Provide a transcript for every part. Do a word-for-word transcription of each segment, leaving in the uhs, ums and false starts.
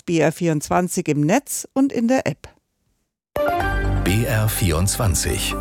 auf B R vierundzwanzig im Netz und in der App. B R vierundzwanzig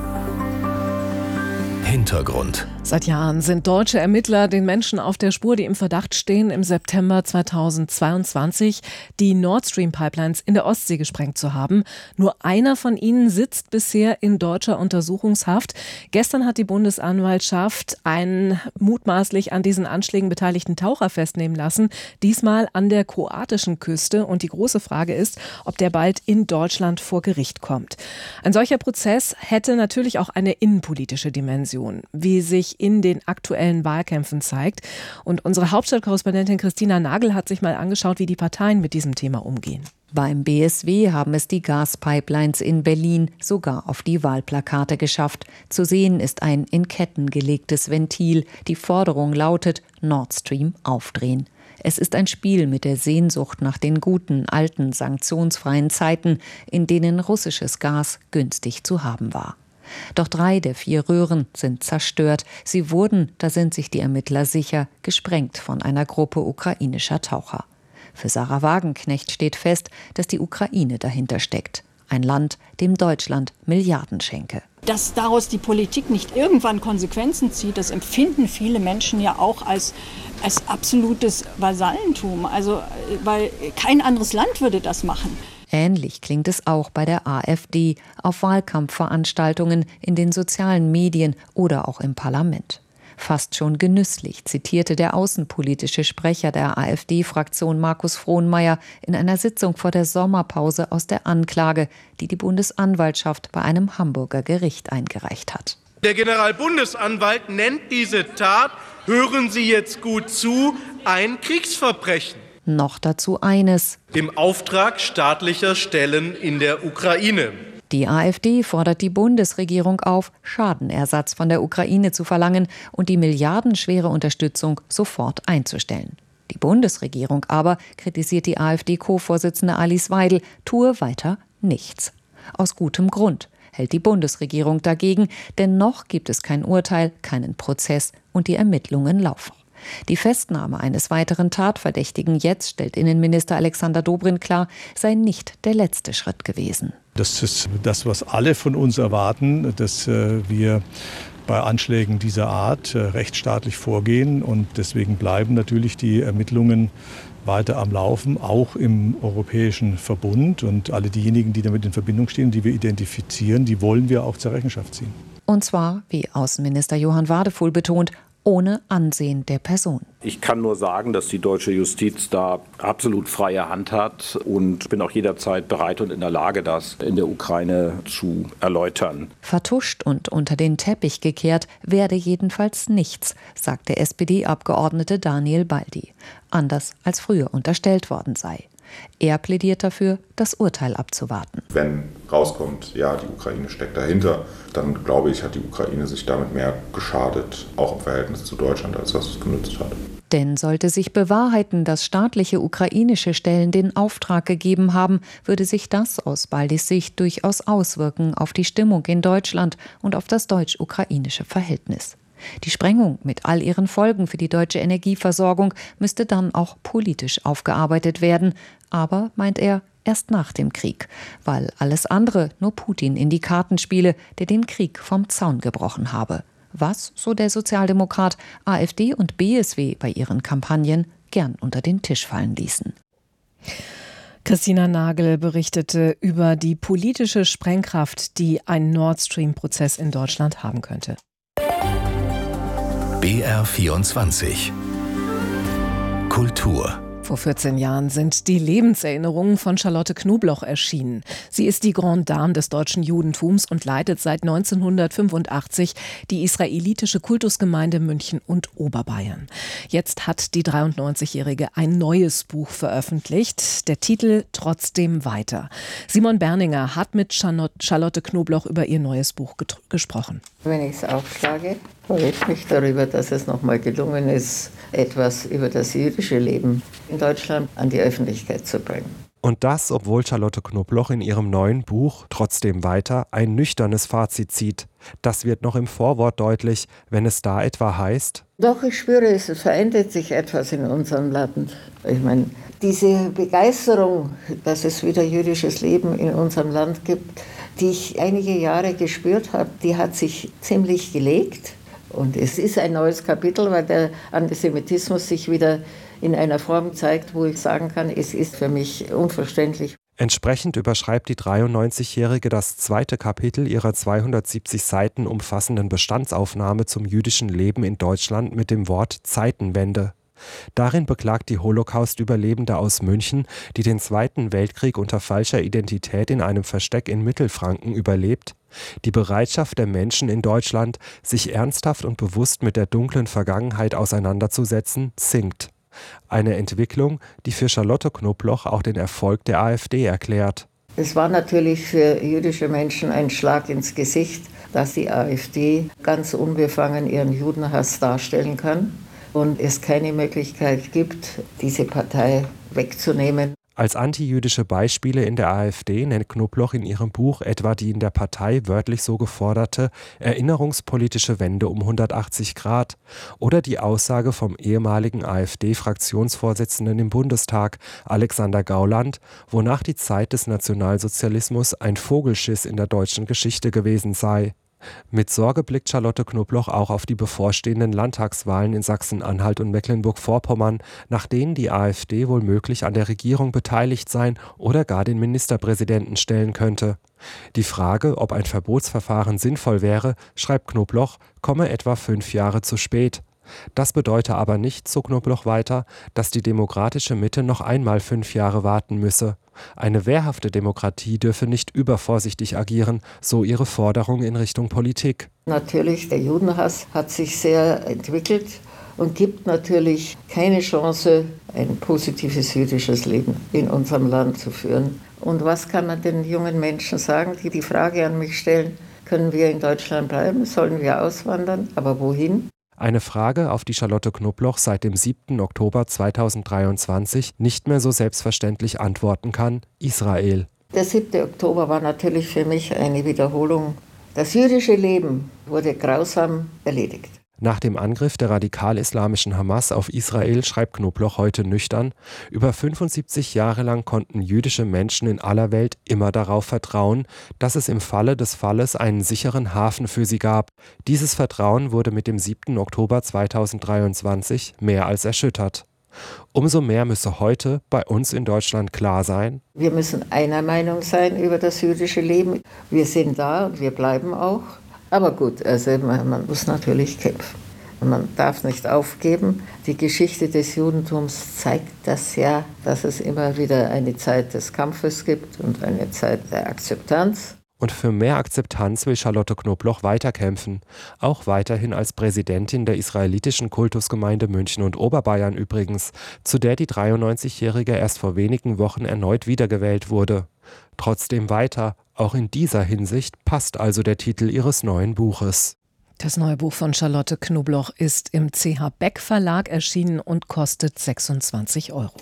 Hintergrund. Seit Jahren sind deutsche Ermittler den Menschen auf der Spur, die im Verdacht stehen, im September zweitausendzweiundzwanzig die Nord Stream Pipelines in der Ostsee gesprengt zu haben. Nur einer von ihnen sitzt bisher in deutscher Untersuchungshaft. Gestern hat die Bundesanwaltschaft einen mutmaßlich an diesen Anschlägen beteiligten Taucher festnehmen lassen, diesmal an der kroatischen Küste. Und die große Frage ist, ob der bald in Deutschland vor Gericht kommt. Ein solcher Prozess hätte natürlich auch eine innenpolitische Dimension, wie sich in den aktuellen Wahlkämpfen zeigt. Und unsere Hauptstadtkorrespondentin Christina Nagel hat sich mal angeschaut, wie die Parteien mit diesem Thema umgehen. Beim B S W haben es die Gaspipelines in Berlin sogar auf die Wahlplakate geschafft. Zu sehen ist ein in Ketten gelegtes Ventil. Die Forderung lautet: Nord Stream aufdrehen. Es ist ein Spiel mit der Sehnsucht nach den guten, alten, sanktionsfreien Zeiten, in denen russisches Gas günstig zu haben war. Doch drei der vier Röhren sind zerstört. Sie wurden, da sind sich die Ermittler sicher, gesprengt von einer Gruppe ukrainischer Taucher. Für Sarah Wagenknecht steht fest, dass die Ukraine dahinter steckt. Ein Land, dem Deutschland Milliarden schenke. Dass daraus die Politik nicht irgendwann Konsequenzen zieht, das empfinden viele Menschen ja auch als, als absolutes Vasallentum. Also, weil kein anderes Land würde das machen. Ähnlich klingt es auch bei der AfD auf Wahlkampfveranstaltungen, in den sozialen Medien oder auch im Parlament. Fast schon genüsslich zitierte der außenpolitische Sprecher der AfD-Fraktion Markus Frohnmayer in einer Sitzung vor der Sommerpause aus der Anklage, die die Bundesanwaltschaft bei einem Hamburger Gericht eingereicht hat. Der Generalbundesanwalt nennt diese Tat, hören Sie jetzt gut zu, ein Kriegsverbrechen. Noch dazu eines: im Auftrag staatlicher Stellen in der Ukraine. Die AfD fordert die Bundesregierung auf, Schadenersatz von der Ukraine zu verlangen und die milliardenschwere Unterstützung sofort einzustellen. Die Bundesregierung aber, kritisiert die AfD-Co-Vorsitzende Alice Weidel, tue weiter nichts. Aus gutem Grund hält die Bundesregierung dagegen, denn noch gibt es kein Urteil, keinen Prozess und die Ermittlungen laufen. Die Festnahme eines weiteren Tatverdächtigen jetzt, stellt Innenminister Alexander Dobrindt klar, sei nicht der letzte Schritt gewesen. Das ist das, was alle von uns erwarten, dass wir bei Anschlägen dieser Art rechtsstaatlich vorgehen. Und deswegen bleiben natürlich die Ermittlungen weiter am Laufen, auch im Europäischen Verbund. Und alle diejenigen, die damit in Verbindung stehen, die wir identifizieren, die wollen wir auch zur Rechenschaft ziehen. Und zwar, wie Außenminister Johann Wadefuhl betont, ohne Ansehen der Person. Ich kann nur sagen, dass die deutsche Justiz da absolut freie Hand hat und bin auch jederzeit bereit und in der Lage, das in der Ukraine zu erläutern. Vertuscht und unter den Teppich gekehrt werde jedenfalls nichts, sagt der S P D-Abgeordnete Daniel Baldi. Anders als früher unterstellt worden sei. Er plädiert dafür, das Urteil abzuwarten. Wenn rauskommt, ja, die Ukraine steckt dahinter, dann glaube ich, hat die Ukraine sich damit mehr geschadet, auch im Verhältnis zu Deutschland, als dass es genützt hat. Denn sollte sich bewahrheiten, dass staatliche ukrainische Stellen den Auftrag gegeben haben, würde sich das aus Baldis Sicht durchaus auswirken auf die Stimmung in Deutschland und auf das deutsch-ukrainische Verhältnis. Die Sprengung mit all ihren Folgen für die deutsche Energieversorgung müsste dann auch politisch aufgearbeitet werden. Aber, meint er, erst nach dem Krieg, weil alles andere nur Putin in die Karten spiele, der den Krieg vom Zaun gebrochen habe. Was, so der Sozialdemokrat, AfD und B S W bei ihren Kampagnen gern unter den Tisch fallen ließen. Christina Nagel berichtete über die politische Sprengkraft, die ein Nord Stream-Prozess in Deutschland haben könnte. B R vierundzwanzig Kultur. Vor vierzehn Jahren sind die Lebenserinnerungen von Charlotte Knobloch erschienen. Sie ist die Grande Dame des deutschen Judentums und leitet seit neunzehnhundertfünfundachtzig die israelitische Kultusgemeinde München und Oberbayern. Jetzt hat die dreiundneunzigjährige ein neues Buch veröffentlicht. Der Titel Trotzdem weiter. Simon Berninger hat mit Charlotte Knobloch über ihr neues Buch gesprochen. Wenn ich es aufschlage, freue mich darüber, dass es nochmal gelungen ist, etwas über das jüdische Leben in Deutschland an die Öffentlichkeit zu bringen. Und das, obwohl Charlotte Knobloch in ihrem neuen Buch Trotzdem weiter ein nüchternes Fazit zieht. Das wird noch im Vorwort deutlich, wenn es da etwa heißt: Doch, ich spüre, es verändert sich etwas in unserem Land. Ich meine, diese Begeisterung, dass es wieder jüdisches Leben in unserem Land gibt, die ich einige Jahre gespürt habe, die hat sich ziemlich gelegt. Und es ist ein neues Kapitel, weil der Antisemitismus sich wieder in einer Form zeigt, wo ich sagen kann, es ist für mich unverständlich. Entsprechend überschreibt die dreiundneunzigjährige das zweite Kapitel ihrer zweihundertsiebzig Seiten umfassenden Bestandsaufnahme zum jüdischen Leben in Deutschland mit dem Wort Zeitenwende. Darin beklagt die Holocaust-Überlebende aus München, die den Zweiten Weltkrieg unter falscher Identität in einem Versteck in Mittelfranken überlebt, die Bereitschaft der Menschen in Deutschland, sich ernsthaft und bewusst mit der dunklen Vergangenheit auseinanderzusetzen, sinkt. Eine Entwicklung, die für Charlotte Knobloch auch den Erfolg der AfD erklärt. Es war natürlich für jüdische Menschen ein Schlag ins Gesicht, dass die AfD ganz unbefangen ihren Judenhass darstellen kann und es keine Möglichkeit gibt, diese Partei wegzunehmen. Als antijüdische Beispiele in der AfD nennt Knobloch in ihrem Buch etwa die in der Partei wörtlich so geforderte erinnerungspolitische Wende um hundertachtzig Grad oder die Aussage vom ehemaligen AfD-Fraktionsvorsitzenden im Bundestag, Alexander Gauland, wonach die Zeit des Nationalsozialismus ein Vogelschiss in der deutschen Geschichte gewesen sei. Mit Sorge blickt Charlotte Knobloch auch auf die bevorstehenden Landtagswahlen in Sachsen-Anhalt und Mecklenburg-Vorpommern, nach denen die AfD womöglich an der Regierung beteiligt sein oder gar den Ministerpräsidenten stellen könnte. Die Frage, ob ein Verbotsverfahren sinnvoll wäre, schreibt Knobloch, komme etwa fünf Jahre zu spät. Das bedeute aber nicht, so Knobloch weiter, dass die demokratische Mitte noch einmal fünf Jahre warten müsse. Eine wehrhafte Demokratie dürfe nicht übervorsichtig agieren, so ihre Forderung in Richtung Politik. Natürlich, der Judenhass hat sich sehr entwickelt und gibt natürlich keine Chance, ein positives jüdisches Leben in unserem Land zu führen. Und was kann man den jungen Menschen sagen, die die Frage an mich stellen, können wir in Deutschland bleiben, sollen wir auswandern, aber wohin? Eine Frage, auf die Charlotte Knobloch seit dem siebten Oktober zweitausenddreiundzwanzig nicht mehr so selbstverständlich antworten kann: Israel. Der siebte Oktober war natürlich für mich eine Wiederholung. Das jüdische Leben wurde grausam erledigt. Nach dem Angriff der radikal-islamischen Hamas auf Israel schreibt Knobloch heute nüchtern: Über fünfundsiebzig Jahre lang konnten jüdische Menschen in aller Welt immer darauf vertrauen, dass es im Falle des Falles einen sicheren Hafen für sie gab. Dieses Vertrauen wurde mit dem siebten Oktober zweitausenddreiundzwanzig mehr als erschüttert. Umso mehr müsse heute bei uns in Deutschland klar sein: Wir müssen einer Meinung sein über das jüdische Leben. Wir sind da und wir bleiben auch. Aber gut, also man, man muss natürlich kämpfen. Man darf nicht aufgeben. Die Geschichte des Judentums zeigt das ja, dass es immer wieder eine Zeit des Kampfes gibt und eine Zeit der Akzeptanz. Und für mehr Akzeptanz will Charlotte Knobloch weiterkämpfen, auch weiterhin als Präsidentin der israelitischen Kultusgemeinde München und Oberbayern übrigens, zu der die dreiundneunzigjährige erst vor wenigen Wochen erneut wiedergewählt wurde. Trotzdem weiter, auch in dieser Hinsicht passt also der Titel ihres neuen Buches. Das neue Buch von Charlotte Knobloch ist im C H Beck Verlag erschienen und kostet sechsundzwanzig Euro.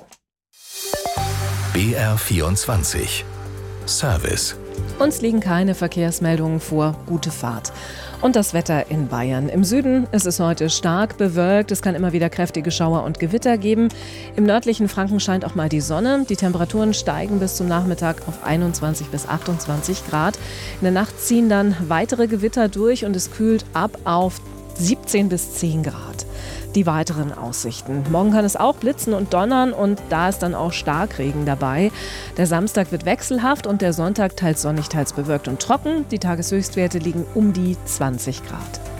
B R vierundzwanzig Service. Uns liegen keine Verkehrsmeldungen vor. Gute Fahrt. Und das Wetter in Bayern. Im Süden ist es heute stark bewölkt. Es kann immer wieder kräftige Schauer und Gewitter geben. Im nördlichen Franken scheint auch mal die Sonne. Die Temperaturen steigen bis zum Nachmittag auf einundzwanzig bis achtundzwanzig Grad. In der Nacht ziehen dann weitere Gewitter durch und es kühlt ab auf siebzehn bis zehn Grad. Die weiteren Aussichten. Morgen kann es auch blitzen und donnern und da ist dann auch Starkregen dabei. Der Samstag wird wechselhaft und der Sonntag teils sonnig, teils bewölkt und trocken. Die Tageshöchstwerte liegen um die zwanzig Grad.